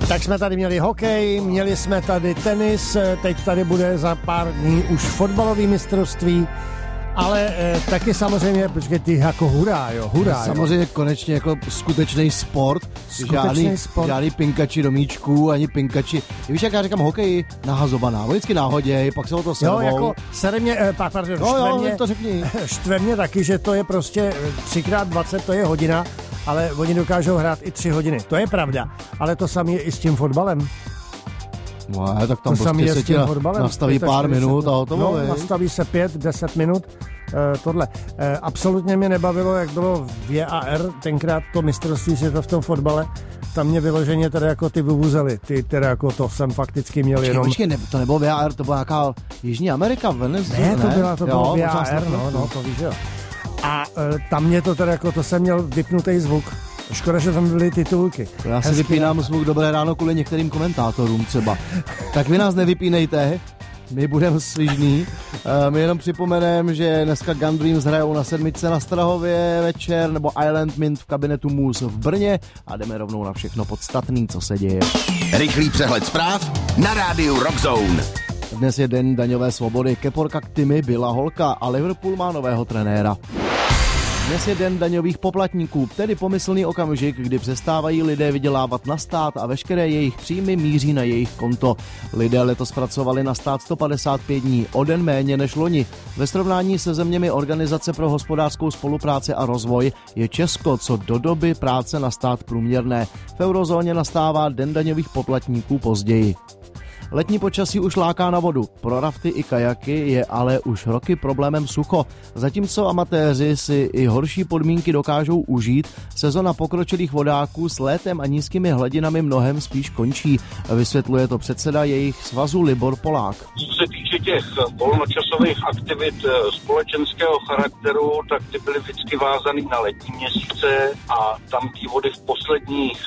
Tak jsme tady měli hokej, měli jsme tady tenis, teď tady bude za pár dní už fotbalový mistrovství, ale taky samozřejmě, počkej, ty jako hurá, jo. Samozřejmě konečně jako skutečný sport. Žádný pinkači do míčků, ani pinkači. Víš, jak já říkám, hokej nahazovaná, vždycky náhodě, pak se o to servou. Jo, jako sere mě, štve mě taky, že to je prostě 3x20, to je hodina, ale oni dokážou hrát i 3 hodiny. To je pravda, ale to samé je i s tím fotbalem. No, tak tam to prostě se ti nastaví pár minut a hotovo. No, nastaví se 5-10 minut. Tohle. Absolutně mě nebavilo, jak bylo v VAR, tenkrát to mistrovství světa v tom fotbale. Tam mě vyloženě teda jako ty vyvuzely. Ty teda jako to jsem fakticky měl jenom... Počkej, to nebylo VAR, to byla nějaká Jižní Amerika, Venezuela. Ne, to bylo VAR, no, to víš, jo. A tam mě to teda jako, to jsem měl vypnutý zvuk. Škoda, že tam byly titulky. Já si vypínám zvuk Dobré ráno kvůli některým komentátorům třeba. Tak vy nás nevypínejte, my budeme svižní. My jenom připomeneme, že dneska Gun Dreams hrajou na 7 na Strahově večer, nebo Island Mint v kabinetu Moose v Brně a jdeme rovnou na všechno podstatný, co se děje. Rychlý přehled zpráv na rádiu Rockzone. Dnes je den daňové svobody. Keporka k Timmy byla holka a Liverpool má nového trenéra. Dnes je den daňových poplatníků, tedy pomyslný okamžik, kdy přestávají lidé vydělávat na stát a veškeré jejich příjmy míří na jejich konto. Lidé letos pracovali na stát 155 dní, o den méně než loni. Ve srovnání se zeměmi Organizace pro hospodářskou spolupráci a rozvoj je Česko co do doby práce na stát průměrné. V eurozóně nastává den daňových poplatníků později. Letní počasí už láká na vodu. Pro rafty i kajaky je ale už roky problémem sucho. Zatímco amatéři si i horší podmínky dokážou užít, sezona pokročilých vodáků s létem a nízkými hladinami mnohem spíš končí. Vysvětluje to předseda jejich svazu Libor Polák. Co se týče těch volnočasových aktivit společenského charakteru, tak ty byly vždycky vázaný na letní měsíce a tam ty vody v posledních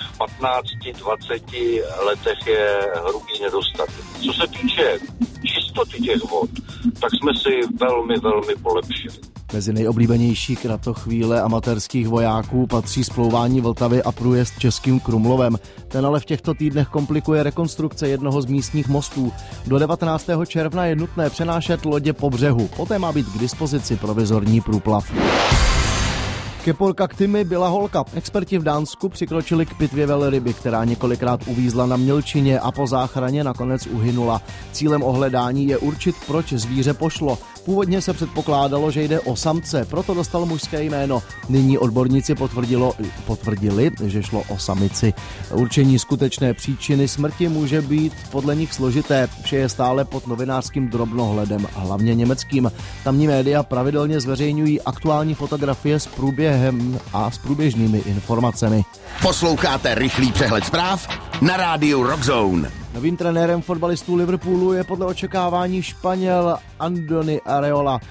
15-20 letech je hrubý nedostatek. Co se týče čistoty těch vod, tak jsme si velmi, velmi polepšili. Mezi nejoblíbenější kratochvíle amatérských vojáků patří splouvání Vltavy a průjezd Českým Krumlovem. Ten ale v těchto týdnech komplikuje rekonstrukce jednoho z místních mostů. Do 19. června je nutné přenášet lodě po břehu. Poté má být k dispozici provizorní průplav. Keporka k Timmy byla holka. Experti v Dánsku přikročili k pitvě velryby, která několikrát uvízla na mělčině a po záchraně nakonec uhynula. Cílem ohledání je určit, proč zvíře pošlo. Původně se předpokládalo, že jde o samce, proto dostal mužské jméno. Nyní odborníci potvrdili, že šlo o samici. Určení skutečné příčiny smrti může být podle nich složité. Vše je stále pod novinářským drobnohledem, hlavně německým. Tamní média pravidelně zveřejňují aktuální fotografie s průběhem a s průběžnými informacemi. Posloucháte rychlý přehled zpráv na rádiu Rockzone. Novým trenérem fotbalistů Liverpoolu je podle očekávání Španěl Andoni Areola.